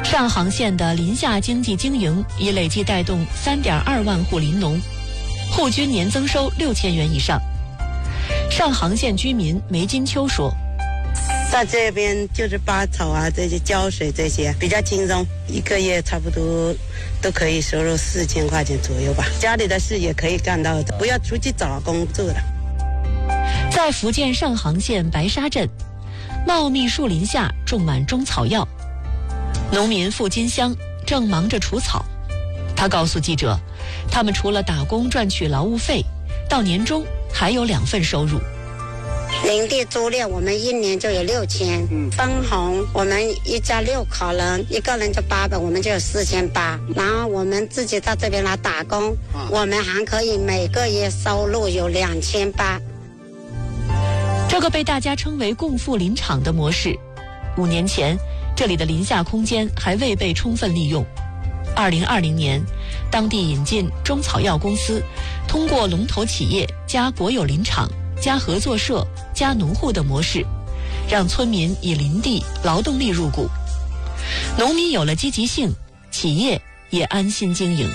上杭县的林下经济经营已累计带动3.2万户林农，户均年增收6000元以上。上杭县居民梅金秋说：“ 在这边就是拔草啊，这些浇水这些比较轻松，一个月差不多都可以收入4000块钱左右吧。家里的事也可以干到，不要出去找工作了。” 在福建上杭县白沙镇，茂密树林下种满中草药，农民付金香正忙着除草。他告诉记者，他们除了打工赚取劳务费，到年终还有2份收入。 林地租赁我们1年就有6000，分红我们一家6口人，一个人就800，我们就有4800。然后我们自己在这边来打工，我们还可以每个月收入有2800。 这个被大家称为共富林场的模式，5年前这里的林下空间还未被充分利用。2020年，当地引进中草药公司，通过龙头企业加国有林场加合作社加农户的模式，让村民以林地劳动力入股，农民有了积极性，企业也安心经营。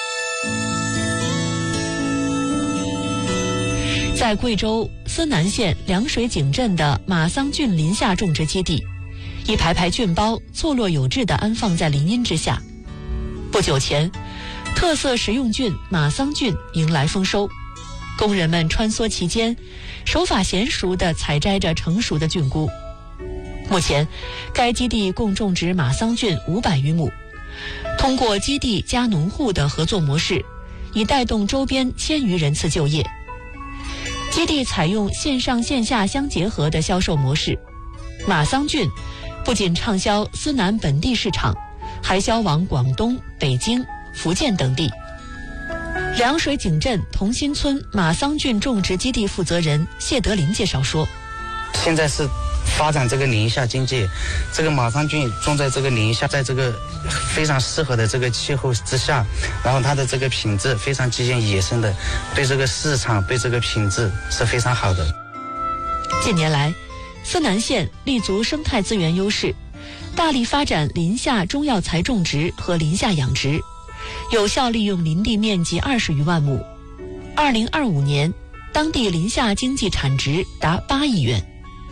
在贵州思南县凉水井镇的马桑菌林下种植基地，一排排菌包错落有致地安放在林荫之下。不久前，特色食用菌马桑菌迎来丰收，工人们穿梭其间，手法娴熟地采摘着成熟的菌菇。目前，该基地共种植马桑菌500余亩，通过基地加农户的合作模式，已带动周边1000余人次就业。基地采用线上线下相结合的销售模式，马桑菌不仅畅销思南本地市场，还销往广东、北京、福建等地。凉水井镇同心村马桑菌种植基地负责人谢德林介绍说：“ 现在是发展这个林下经济，这个马桑菌种在这个林下，在这个非常适合的这个气候之下，然后它的这个品质非常接近野生的，对这个市场对这个品质是非常好的。” 近年来，思南县立足生态资源优势，大力发展林下中药材种植和林下养殖，有效利用林地面积20余万亩。2025年，当地林下经济产值达8亿元。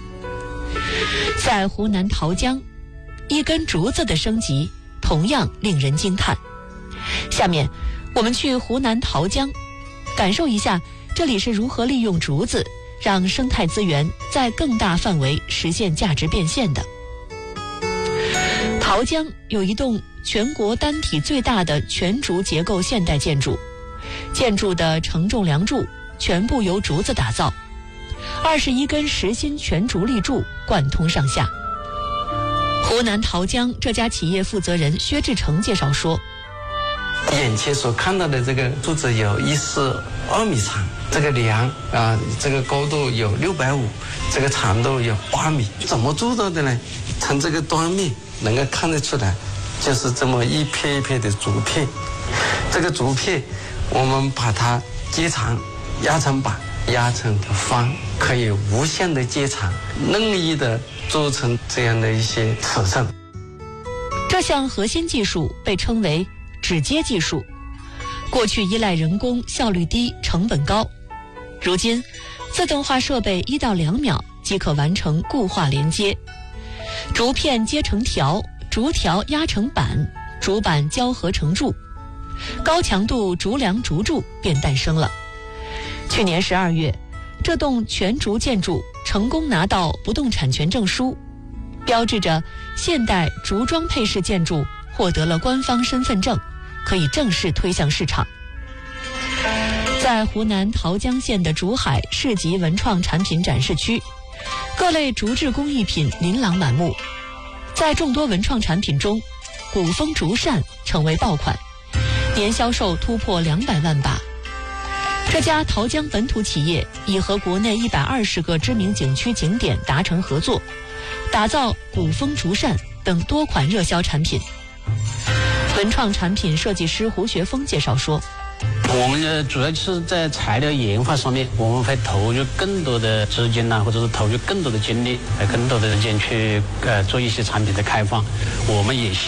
在湖南桃江，一根竹子的升级同样令人惊叹。下面，我们去湖南桃江，感受一下这里是如何利用竹子，让生态资源在更大范围实现价值变现的。桃江有一栋全国单体最大的全竹结构现代建筑，建筑的承重梁柱全部由竹子打造，21根实心全竹立柱贯通上下。湖南桃江这家企业负责人薛志成介绍说：“ 眼前所看到的这个柱子有142米长，这个梁这个高度有650，这个长度有8米。怎么做到的呢？从这个端面能够看得出来，就是这么一片一片的竹片。这个竹片我们把它接长，压成板，压成方，可以无限的接长，任意的做成这样的一些尺寸。 这项核心技术被称为指接技术，过去依赖人工，效率低，成本高。如今，自动化设备1到2秒即可完成固化连接，竹片接成条，竹条压成板，竹板交合成柱，高强度竹梁竹柱便诞生了。去年12月，这栋全竹建筑成功拿到不动产权证书，标志着现代竹桩配饰建筑获得了官方身份证，可以正式推向市场。在湖南桃江县的竹海市级文创产品展示区，各类竹制工艺品琳琅满目。在众多文创产品中，古风竹扇成为爆款，年销售突破200万把。这家桃江本土企业已和国内120个知名景区景点达成合作，打造古风竹扇等多款热销产品。文创产品设计师胡学峰介绍说：“ 我们主要是在材料研发上面，我们会投入更多的资金或者是投入更多的精力，更多的时间去做一些产品的开放。我们也